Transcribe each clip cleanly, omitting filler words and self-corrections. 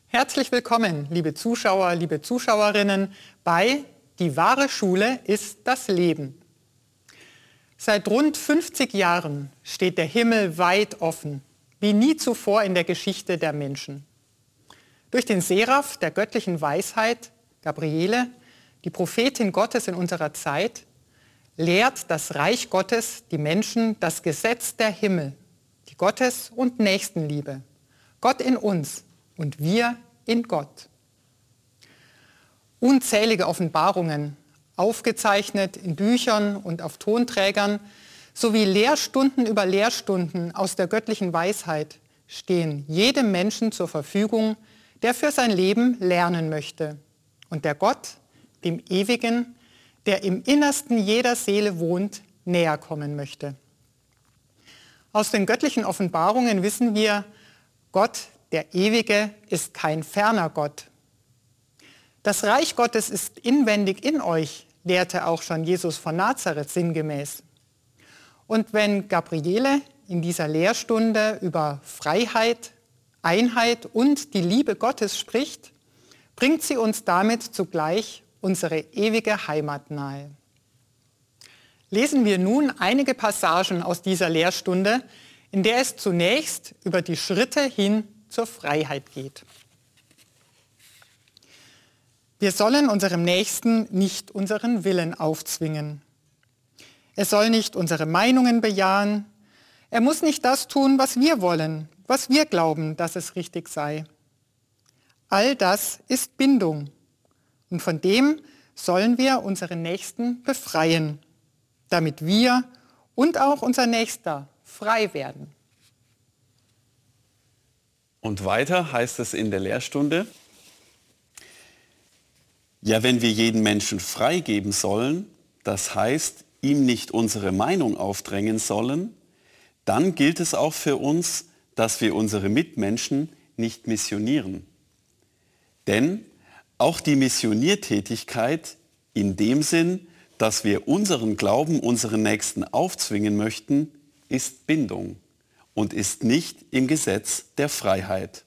Herzlich willkommen, liebe Zuschauer, liebe Zuschauerinnen, bei Die wahre Schule ist das Leben. Seit rund 50 Jahren steht der Himmel weit offen, wie nie zuvor in der Geschichte der Menschen. Durch den Seraph der göttlichen Weisheit, Gabriele, die Prophetin Gottes in unserer Zeit, lehrt das Reich Gottes die Menschen das Gesetz der Himmel, die Gottes- und Nächstenliebe, Gott in uns und wir in Gott. Unzählige Offenbarungen, aufgezeichnet in Büchern und auf Tonträgern, sowie Lehrstunden über Lehrstunden aus der göttlichen Weisheit stehen jedem Menschen zur Verfügung, der für sein Leben lernen möchte und der Gott, dem Ewigen, der im Innersten jeder Seele wohnt, näher kommen möchte. Aus den göttlichen Offenbarungen wissen wir, Gott, der Ewige, ist kein ferner Gott. Das Reich Gottes ist inwendig in euch, lehrte auch schon Jesus von Nazareth sinngemäß. Und wenn Gabriele in dieser Lehrstunde über Freiheit, Einheit und die Liebe Gottes spricht, bringt sie uns damit zugleich unsere ewige Heimat nahe. Lesen wir nun einige Passagen aus dieser Lehrstunde, in der es zunächst über die Schritte hin zur Freiheit geht. Wir sollen unserem Nächsten nicht unseren Willen aufzwingen. Er soll nicht unsere Meinungen bejahen. Er muss nicht das tun, was wir wollen, was wir glauben, dass es richtig sei. All das ist Bindung. Und von dem sollen wir unseren Nächsten befreien, damit wir und auch unser Nächster frei werden. Und weiter heißt es in der Lehrstunde, ja, wenn wir jeden Menschen freigeben sollen, das heißt, ihm nicht unsere Meinung aufdrängen sollen, dann gilt es auch für uns, dass wir unsere Mitmenschen nicht missionieren. Denn auch die Missioniertätigkeit in dem Sinn, dass wir unseren Glauben unseren Nächsten aufzwingen möchten, ist Bindung und ist nicht im Gesetz der Freiheit.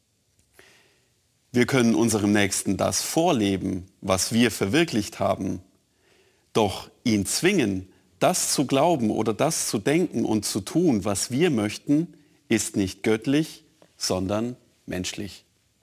Wir können unserem Nächsten das vorleben, was wir verwirklicht haben. Doch ihn zwingen, das zu glauben oder das zu denken und zu tun, was wir möchten, ist nicht göttlich, sondern menschlich.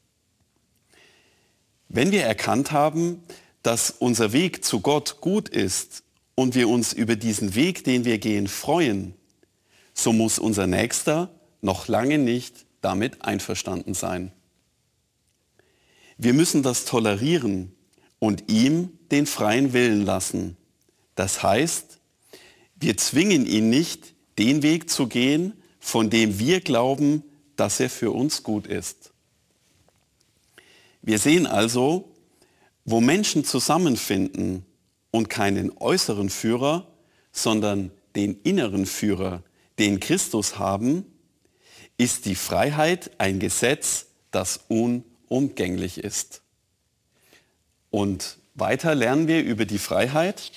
Wenn wir erkannt haben, dass unser Weg zu Gott gut ist und wir uns über diesen Weg, den wir gehen, freuen, so muss unser Nächster noch lange nicht damit einverstanden sein. Wir müssen das tolerieren und ihm den freien Willen lassen. Das heißt, wir zwingen ihn nicht, den Weg zu gehen, von dem wir glauben, dass er für uns gut ist. Wir sehen also, wo Menschen zusammenfinden und keinen äußeren Führer, sondern den inneren Führer, den Christus haben, ist die Freiheit ein Gesetz, das unumgänglich ist. Und weiter lernen wir über die Freiheit.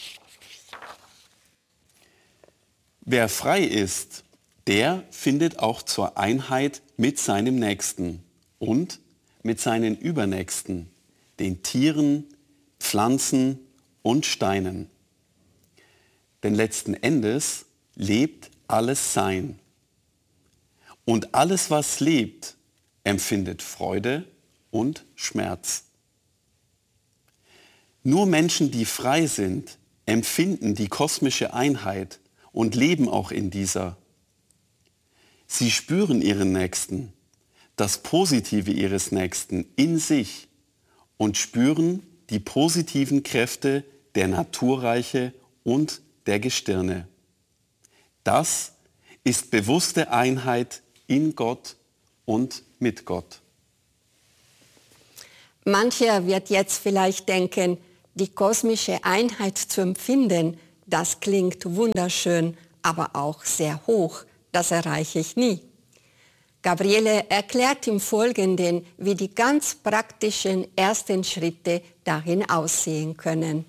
Wer frei ist, der findet auch zur Einheit mit seinem Nächsten und mit seinen Übernächsten, den Tieren, Pflanzen und Steinen. Denn letzten Endes lebt alles Sein. Und alles, was lebt, empfindet Freude und Schmerz. Nur Menschen, die frei sind, empfinden die kosmische Einheit und leben auch in dieser. Sie spüren ihren Nächsten, das Positive ihres Nächsten in sich und spüren die positiven Kräfte der Naturreiche und der Gestirne. Das ist bewusste Einheit in Gott und mit Gott. Mancher wird jetzt vielleicht denken, die kosmische Einheit zu empfinden, das klingt wunderschön, aber auch sehr hoch. Das erreiche ich nie. Gabriele erklärt im Folgenden, wie die ganz praktischen ersten Schritte darin aussehen können.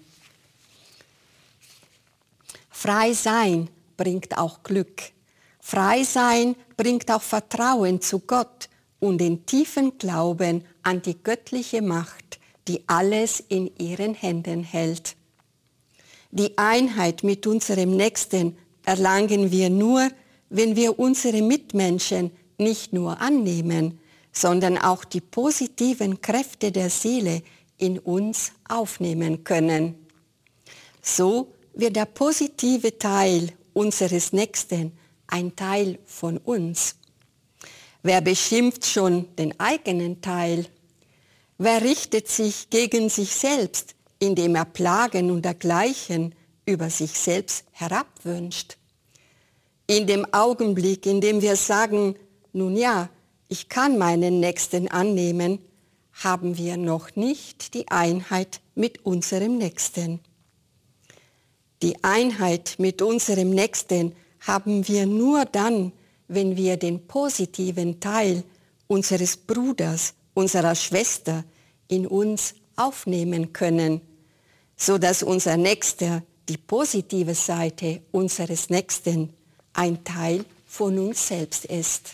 Frei sein bringt auch Glück. Frei sein bringt auch Vertrauen zu Gott und den tiefen Glauben an die göttliche Macht, die alles in ihren Händen hält. Die Einheit mit unserem Nächsten erlangen wir nur, wenn wir unsere Mitmenschen nicht nur annehmen, sondern auch die positiven Kräfte der Seele in uns aufnehmen können. So wird der positive Teil unseres Nächsten ein Teil von uns. Wer beschimpft schon den eigenen Teil? Wer richtet sich gegen sich selbst, indem er Plagen und dergleichen über sich selbst herabwünscht? In dem Augenblick, in dem wir sagen, nun ja, ich kann meinen Nächsten annehmen, haben wir noch nicht die Einheit mit unserem Nächsten. Die Einheit mit unserem Nächsten haben wir nur dann, wenn wir den positiven Teil unseres Bruders, unserer Schwester in uns aufnehmen können, so dass unser Nächster, die positive Seite unseres Nächsten, ein Teil von uns selbst ist.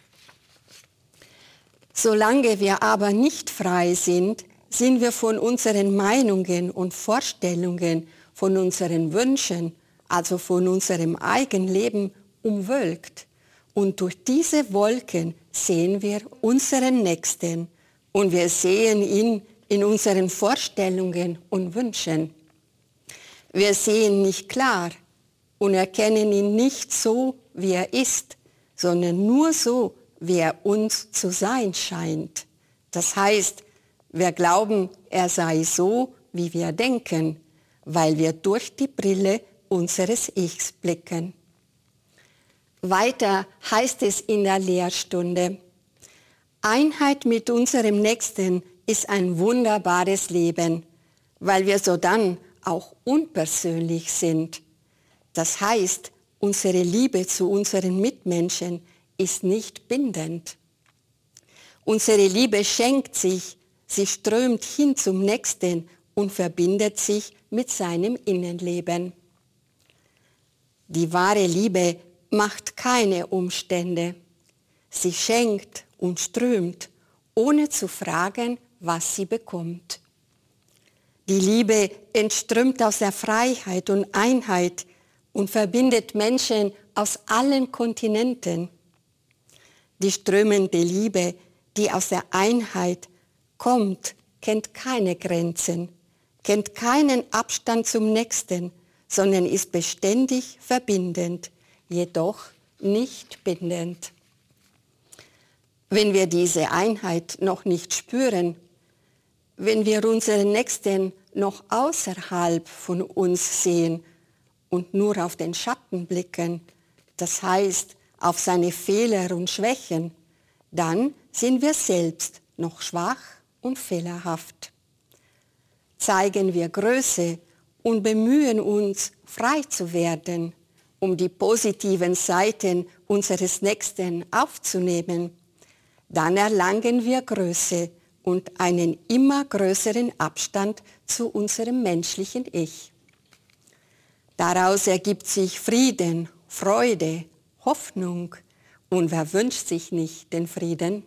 Solange wir aber nicht frei sind, sind wir von unseren Meinungen und Vorstellungen, von unseren Wünschen, also von unserem Eigenleben umwölkt. Und durch diese Wolken sehen wir unseren Nächsten und wir sehen ihn in unseren Vorstellungen und Wünschen. Wir sehen nicht klar und erkennen ihn nicht so, wie er ist, sondern nur so, wie er uns zu sein scheint. Das heißt, wir glauben, er sei so, wie wir denken, weil wir durch die Brille unseres Ichs blicken. Weiter heißt es in der Lehrstunde: Einheit mit unserem Nächsten ist ein wunderbares Leben, weil wir sodann auch unpersönlich sind. Das heißt, unsere Liebe zu unseren Mitmenschen ist nicht bindend. Unsere Liebe schenkt sich, sie strömt hin zum Nächsten und verbindet sich mit seinem Innenleben. Die wahre Liebe macht keine Umstände. Sie schenkt und strömt, ohne zu fragen, was sie bekommt. Die Liebe entströmt aus der Freiheit und Einheit und verbindet Menschen aus allen Kontinenten. Die strömende Liebe, die aus der Einheit kommt, kennt keine Grenzen, kennt keinen Abstand zum Nächsten, sondern ist beständig verbindend, jedoch nicht bindend. Wenn wir diese Einheit noch nicht spüren, wenn wir unseren Nächsten noch außerhalb von uns sehen und nur auf den Schatten blicken, das heißt auf seine Fehler und Schwächen, dann sind wir selbst noch schwach und fehlerhaft. Zeigen wir Größe und bemühen uns, frei zu werden, um die positiven Seiten unseres Nächsten aufzunehmen, dann erlangen wir Größe und einen immer größeren Abstand zu unserem menschlichen Ich. Daraus ergibt sich Frieden, Freude, Hoffnung. Und wer wünscht sich nicht den Frieden?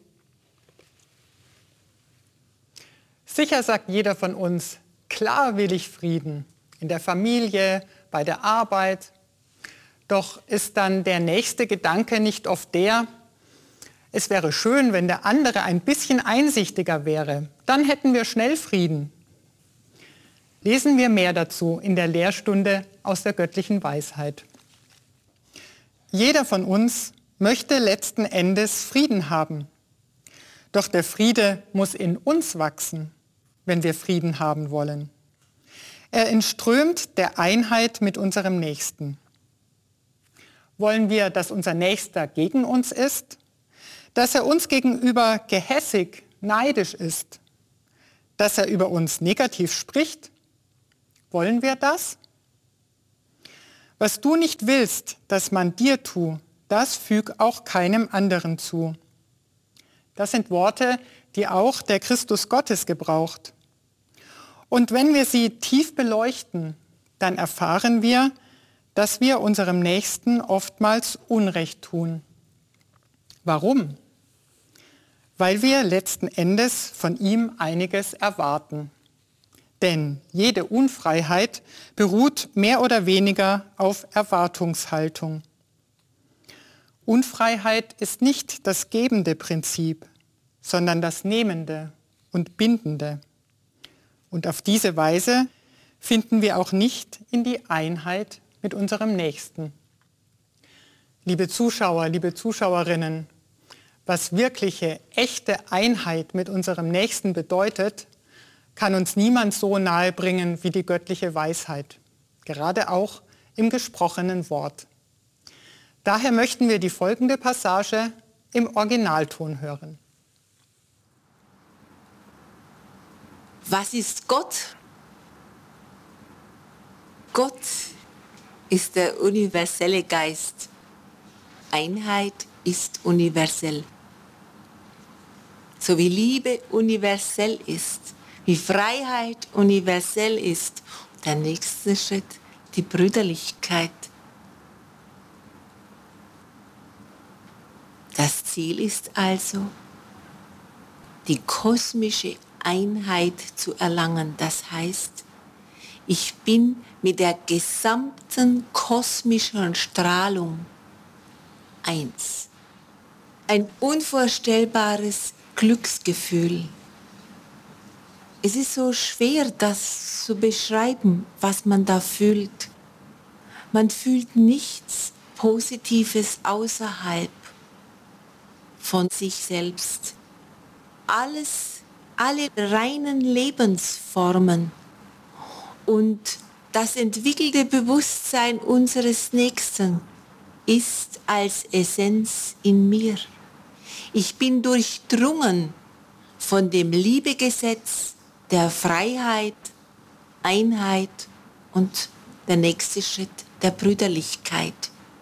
Sicher sagt jeder von uns, klar will ich Frieden, in der Familie, bei der Arbeit. Doch ist dann der nächste Gedanke nicht oft der: Es wäre schön, wenn der andere ein bisschen einsichtiger wäre. Dann hätten wir schnell Frieden. Lesen wir mehr dazu in der Lehrstunde aus der göttlichen Weisheit. Jeder von uns möchte letzten Endes Frieden haben. Doch der Friede muss in uns wachsen, wenn wir Frieden haben wollen. Er entströmt der Einheit mit unserem Nächsten. Wollen wir, dass unser Nächster gegen uns ist? Dass er uns gegenüber gehässig, neidisch ist? Dass er über uns negativ spricht? Wollen wir das? Was du nicht willst, dass man dir tue, das füg auch keinem anderen zu. Das sind Worte, die auch der Christus Gottes gebraucht. Und wenn wir sie tief beleuchten, dann erfahren wir, dass wir unserem Nächsten oftmals Unrecht tun. Warum? weil wir letzten Endes von ihm einiges erwarten. Denn jede Unfreiheit beruht mehr oder weniger auf Erwartungshaltung. Unfreiheit ist nicht das gebende Prinzip, sondern das nehmende und bindende. Und auf diese Weise finden wir auch nicht in die Einheit mit unserem Nächsten. Liebe Zuschauer, liebe Zuschauerinnen, was wirkliche, echte Einheit mit unserem Nächsten bedeutet, kann uns niemand so nahe bringen wie die göttliche Weisheit, gerade auch im gesprochenen Wort. Daher möchten wir die folgende Passage im Originalton hören. Was ist Gott? Gott ist der universelle Geist. Einheit ist universell. So wie Liebe universell ist, wie Freiheit universell ist, der nächste Schritt, die Brüderlichkeit. Das Ziel ist also, die kosmische Einheit zu erlangen. Das heißt, ich bin mit der gesamten kosmischen Strahlung eins. Ein unvorstellbares Glücksgefühl. Es ist so schwer, das zu beschreiben, was man da fühlt. Man fühlt nichts Positives außerhalb von sich selbst. Alle reinen Lebensformen und das entwickelte Bewusstsein unseres Nächsten ist als Essenz in mir. Ich bin durchdrungen von dem Liebegesetz der Freiheit, Einheit und der nächste Schritt der Brüderlichkeit.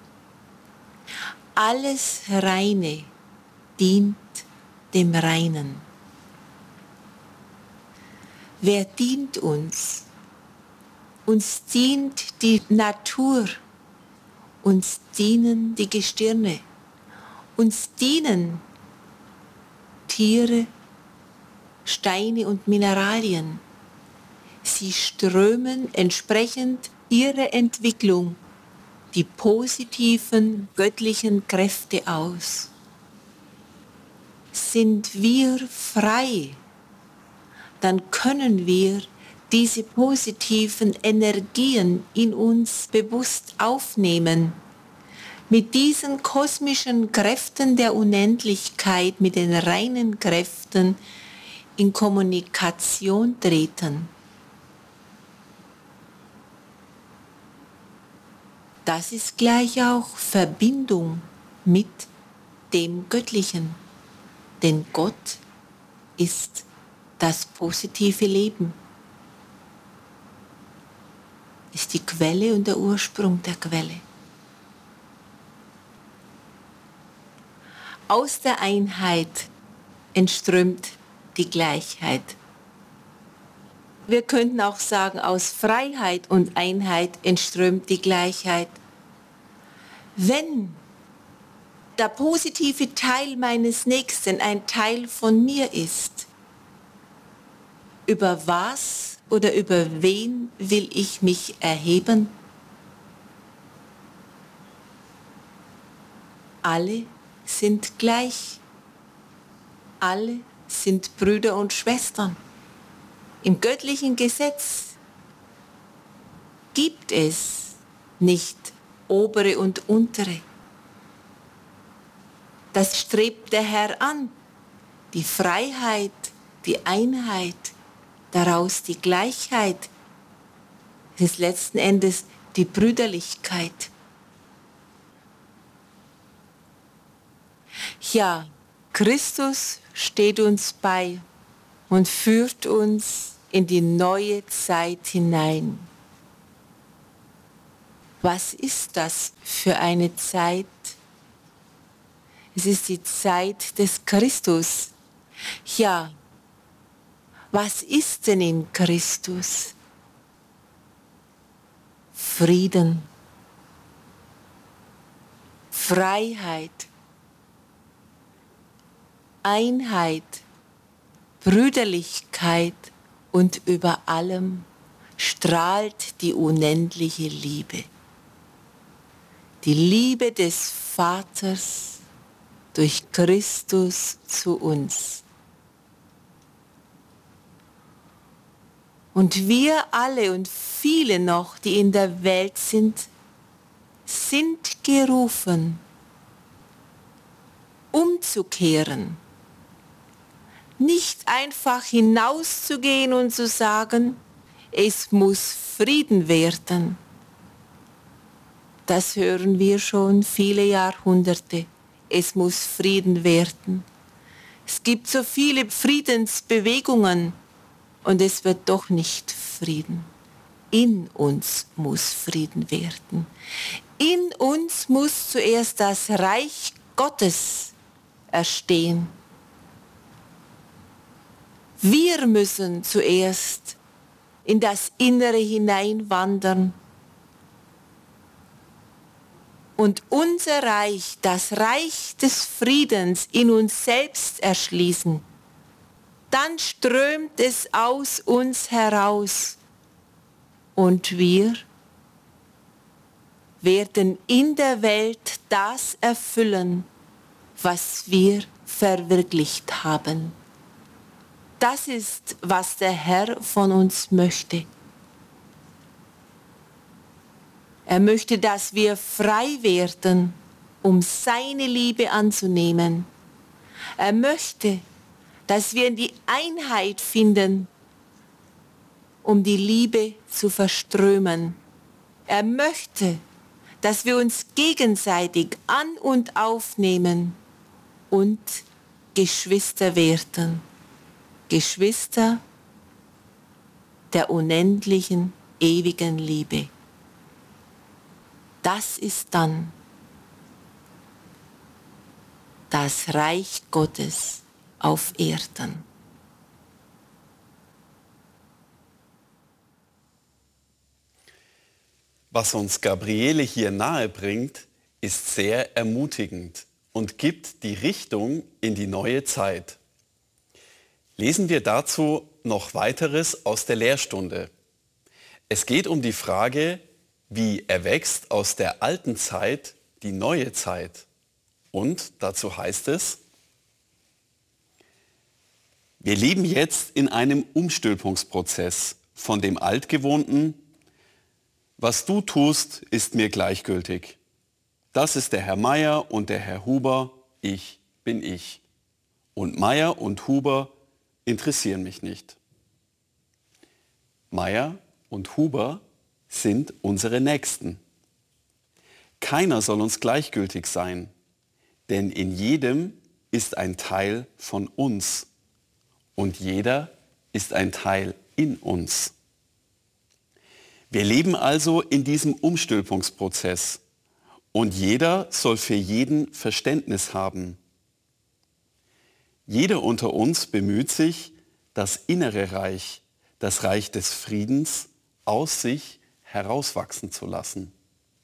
Alles Reine dient dem Reinen. Wer dient uns? Uns dient die Natur, uns dienen die Gestirne, uns dienen Tiere, Steine und Mineralien. Sie strömen entsprechend ihrer Entwicklung die positiven göttlichen Kräfte aus. Sind wir frei, dann können wir diese positiven Energien in uns bewusst aufnehmen, mit diesen kosmischen Kräften der Unendlichkeit, mit den reinen Kräften in Kommunikation treten. Das ist gleich auch Verbindung mit dem Göttlichen, denn Gott ist das positive Leben, ist die Quelle und der Ursprung der Quelle. Aus der Einheit entströmt die Gleichheit. Wir könnten auch sagen, aus Freiheit und Einheit entströmt die Gleichheit. Wenn der positive Teil meines Nächsten ein Teil von mir ist, über was oder über wen will ich mich erheben? Alle sind gleich. Alle sind Brüder und Schwestern. Im göttlichen Gesetz gibt es nicht obere und untere. Das strebt der Herr an. Die Freiheit, die Einheit, daraus die Gleichheit. Es ist letzten Endes die Brüderlichkeit. Ja, Christus steht uns bei und führt uns in die neue Zeit hinein. Was ist das für eine Zeit? Es ist die Zeit des Christus. Ja, was ist denn in Christus? Frieden, Freiheit, Einheit, Brüderlichkeit und über allem strahlt die unendliche Liebe. Die Liebe des Vaters durch Christus zu uns. Und wir alle und viele noch, die in der Welt sind gerufen, umzukehren. Nicht einfach hinauszugehen und zu sagen, es muss Frieden werden. Das hören wir schon viele Jahrhunderte. Es muss Frieden werden. Es gibt so viele Friedensbewegungen und es wird doch nicht Frieden. In uns muss Frieden werden. In uns muss zuerst das Reich Gottes erstehen. Wir müssen zuerst in das Innere hineinwandern und unser Reich, das Reich des Friedens in uns selbst erschließen. Dann strömt es aus uns heraus und wir werden in der Welt das erfüllen, was wir verwirklicht haben. Das ist, was der Herr von uns möchte. Er möchte, dass wir frei werden, um seine Liebe anzunehmen. Er möchte, dass wir in die Einheit finden, um die Liebe zu verströmen. Er möchte, dass wir uns gegenseitig an- und aufnehmen und Geschwister werden. Geschwister der unendlichen, ewigen Liebe. Das ist dann das Reich Gottes auf Erden. Was uns Gabriele hier nahe bringt, ist sehr ermutigend und gibt die Richtung in die neue Zeit. Lesen wir dazu noch weiteres aus der Lehrstunde. Es geht um die Frage, wie erwächst aus der alten Zeit die neue Zeit. Und dazu heißt es, wir leben jetzt in einem Umstülpungsprozess von dem Altgewohnten. Was du tust, ist mir gleichgültig. Das ist der Herr Meier und der Herr Huber, ich bin ich. Und Meier und Huber interessieren mich nicht. Meier und Huber sind unsere Nächsten. Keiner soll uns gleichgültig sein, denn in jedem ist ein Teil von uns und jeder ist ein Teil in uns. Wir leben also in diesem Umstülpungsprozess und jeder soll für jeden Verständnis haben. Jeder unter uns bemüht sich, das innere Reich, das Reich des Friedens, aus sich herauswachsen zu lassen.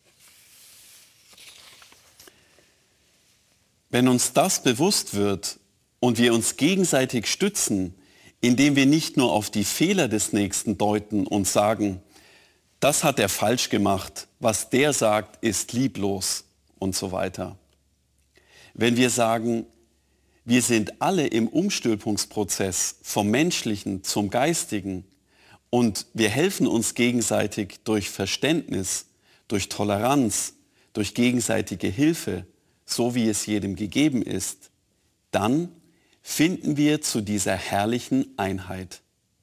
Wenn uns das bewusst wird und wir uns gegenseitig stützen, indem wir nicht nur auf die Fehler des Nächsten deuten und sagen, das hat er falsch gemacht, was der sagt, ist lieblos und so weiter. Wenn wir sagen, wir sind alle im Umstülpungsprozess vom Menschlichen zum Geistigen und wir helfen uns gegenseitig durch Verständnis, durch Toleranz, durch gegenseitige Hilfe, so wie es jedem gegeben ist, dann finden wir zu dieser herrlichen Einheit.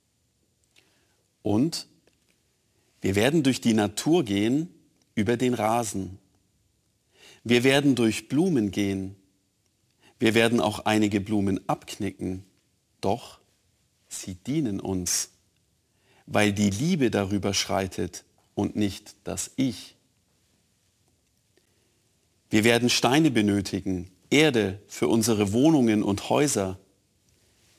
Und wir werden durch die Natur gehen, über den Rasen. Wir werden durch Blumen gehen. Wir werden auch einige Blumen abknicken, doch sie dienen uns, weil die Liebe darüber schreitet und nicht das Ich. Wir werden Steine benötigen, Erde für unsere Wohnungen und Häuser.